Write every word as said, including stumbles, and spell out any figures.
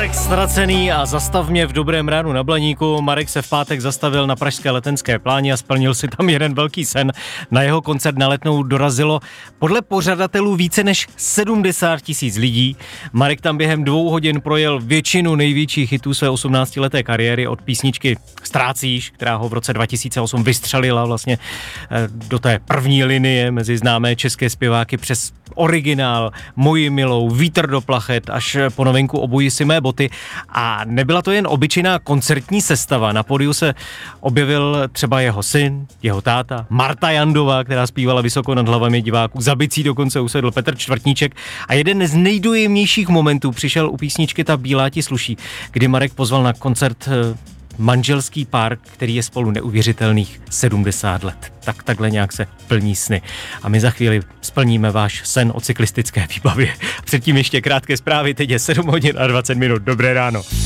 Marek Ztracený a Zastav mě v dobrém ránu na Blaníku. Marek se v pátek zastavil na pražské letenské pláni a splnil si tam jeden velký sen. Na jeho koncert na Letnou dorazilo podle pořadatelů více než sedmdesát tisíc lidí. Marek tam během dvou hodin projel většinu největších hitů své osmnáctileté kariéry, od písničky Ztrácíš, která ho v roce dva tisíce osm vystřelila vlastně do té první linie mezi známé české zpěváky, přes originál Moji milou, Vítr do plachet, až po novinku Obuji si mé boty. A nebyla to jen obyčejná koncertní sestava. Na pódiu se objevil třeba jeho syn, jeho táta, Marta Jandová, která zpívala vysoko nad hlavami diváků. Za bicí dokonce usedl Petr Čtvrtníček. A jeden z nejdojemnějších momentů přišel u písničky Ta bílá ti sluší, kdy Marek pozval na koncert manželský pár, který je spolu neuvěřitelných sedmdesát let. Tak takhle nějak se plní sny. A my za chvíli splníme váš sen o cyklistické výbavě. Předtím ještě krátké zprávy, teď je sedm hodin a dvacet minut. Dobré ráno.